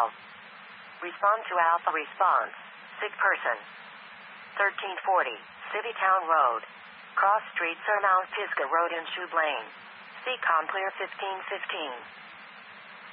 Respond to Alpha response. Sick person. 1340, City Town Road. Cross Street Sur Mount Pisgah Road in Shoe Lane. Seacom clear 1515.